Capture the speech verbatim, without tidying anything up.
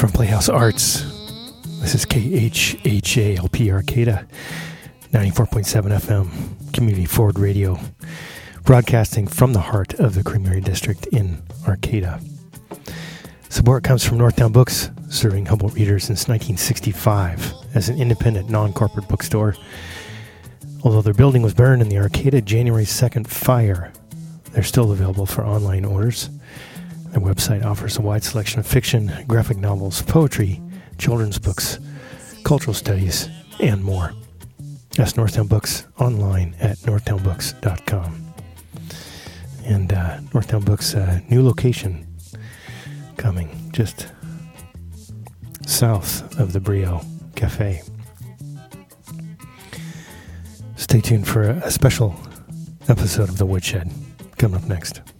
from Playhouse Arts. This is K H H A L P Arcata, ninety-four point seven F M, Community Forward Radio, broadcasting from the heart of the Creamery District in Arcata. Support comes from Northtown Books, serving Humboldt readers since nineteen sixty-five as an independent, non-corporate bookstore. Although their building was burned in the Arcata January second fire, they're still available for online orders. Their website offers a wide selection of fiction, graphic novels, poetry, children's books, cultural studies, and more. That's Northtown Books online at northtown books dot com. And uh, Northtown Books' uh, new location coming just south of the Brio Cafe. Stay tuned for a special episode of The Woodshed coming up next.